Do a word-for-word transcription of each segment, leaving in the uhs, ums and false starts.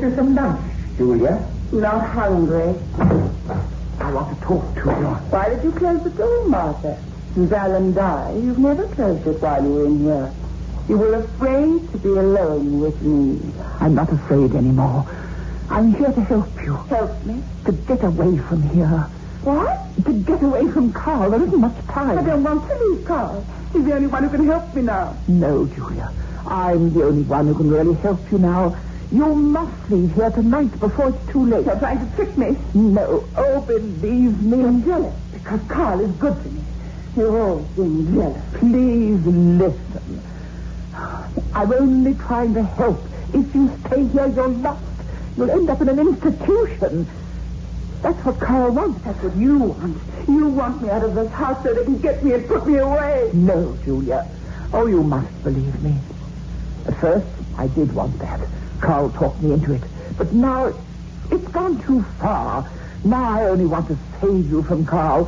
you some lunch, Julia. Not hungry. I want to talk to you. Why did you close the door, Martha? Since Alan died, you've never closed it while you were in here. You were afraid to be alone with me. I'm not afraid anymore. I'm here to help you. Help me? To get away from here. What? To get away from Carl. There isn't much time. I don't want to leave Carl. He's the only one who can help me now. No, Julia. I'm the only one who can really help you now. You must leave here tonight before it's too late. You're trying to trick me. No. Oh, believe me. You're jealous because Carl is good to me. You're always being jealous. Please listen. I'm only trying to help. If you stay here, you're lost. You'll end up in an institution. That's what Carl wants. That's what you want. You want me out of this house so they can get me and put me away. No, Julia. Oh, you must believe me. At first, I did want that. Carl talked me into it. But now, it's gone too far. Now I only want to save you from Carl.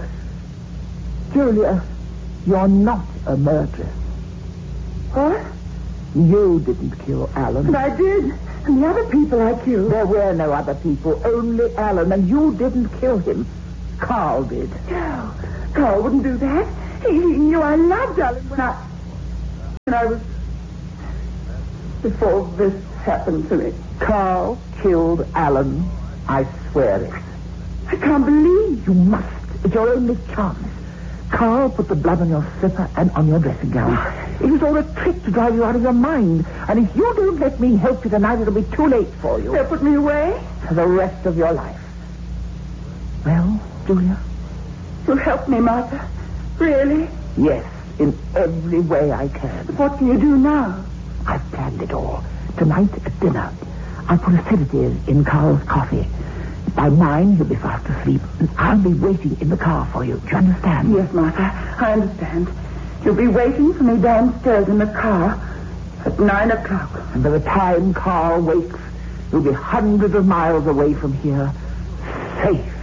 Julia, you're not a murderess. What? You didn't kill Alan. But I did. And the other people I killed. There were no other people, only Alan, and you didn't kill him. Carl did. No, Carl wouldn't do that. He, he knew I loved Alan when I... When I was... Before this happened to me. Carl killed Alan. I swear it. I can't believe. You must. It's your only chance. Carl put the blood on your slipper and on your dressing gown. It was all a trick to drive you out of your mind. And if you don't let me help you tonight, it'll be too late for you. They'll put me away? For the rest of your life. Well, Julia? You'll help me, Martha? Really? Yes, in every way I can. But what can you do now? I've planned it all. Tonight at dinner, I'll put a sedative in Carl's coffee. By nine, he'll be fast asleep, and I'll be waiting in the car for you. Do you understand? Yes, Martha, I understand. You'll be waiting for me downstairs in the car at nine o'clock. And by the time Carl wakes, you'll be hundreds of miles away from here, safe.